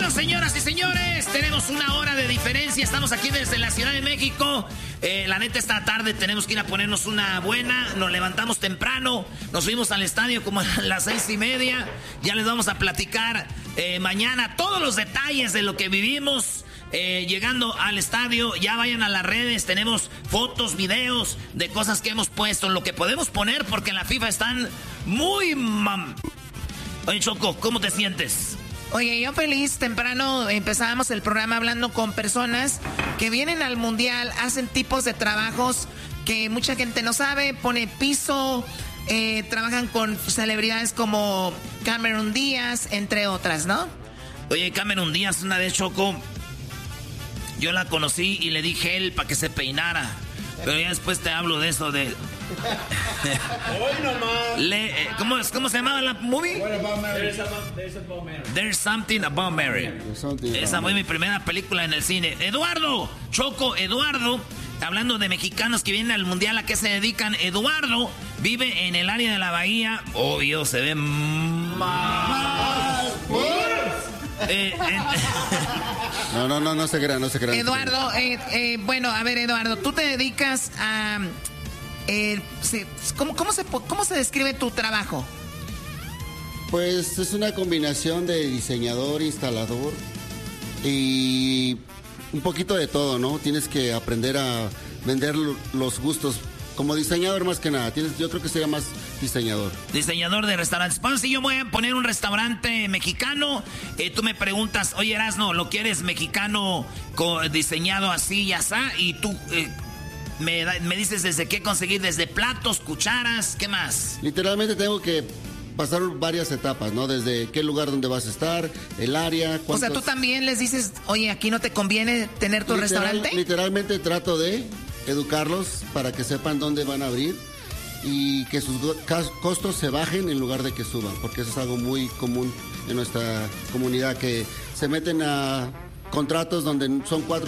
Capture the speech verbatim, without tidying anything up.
Bueno, señoras y señores, tenemos una hora de diferencia. Estamos aquí desde la Ciudad de México. Eh, la neta, esta tarde tenemos que ir a ponernos una buena. Nos levantamos temprano. Nos fuimos al estadio como a las seis y media. Ya les vamos a platicar eh, mañana todos los detalles de lo que vivimos. Eh, llegando al estadio, ya vayan a las redes, tenemos fotos, videos de cosas que hemos puesto, lo que podemos poner, porque en la FIFA están muy mam... Oye, Choco, ¿cómo te sientes? Oye, yo feliz, temprano empezábamos el programa hablando con personas que vienen al mundial, hacen tipos de trabajos que mucha gente no sabe, pone piso, eh, trabajan con celebridades como Cameron Díaz, entre otras, ¿no? Oye, Cameron Díaz, una vez, Choco, yo la conocí y le di gel para que se peinara. Pero ya después te hablo de eso de... Hoy nomás. Le, eh, ¿cómo, ¿Cómo se llamaba la movie? What about Mary? There's, a, there's, about Mary. There's Something About Mary. Something Esa about fue Mary. mi primera película en el cine. Eduardo, Choco, Eduardo, hablando de mexicanos que vienen al mundial, ¿a qué se dedican? Eduardo vive en el área de la bahía. Obvio, se ve más. Eh, eh. No, no, no, no se crean, no se crean. Eduardo, eh, eh, bueno, a ver, Eduardo, tú te dedicas a... Eh, se, ¿cómo, cómo, se, ¿Cómo se describe tu trabajo? Pues es una combinación de diseñador, instalador y un poquito de todo, ¿no? Tienes que aprender a vender los gustos. Como diseñador más que nada, tienes, yo creo que sería más diseñador. Diseñador de restaurantes. Pues si yo voy a poner un restaurante mexicano, eh, tú me preguntas, oye Erasno, ¿lo quieres mexicano co- diseñado así y así? Y tú eh, me, da, me dices desde qué conseguir, desde platos, cucharas, ¿qué más? Literalmente tengo que pasar varias etapas, ¿no? Desde qué lugar donde vas a estar, el área, O sea, tú también les dices, oye, aquí no te conviene tener tu Literal, restaurante. Literalmente trato de educarlos para que sepan dónde van a abrir y que sus go- costos se bajen en lugar de que suban, porque eso es algo muy común en nuestra comunidad, que se meten a contratos donde son cuatro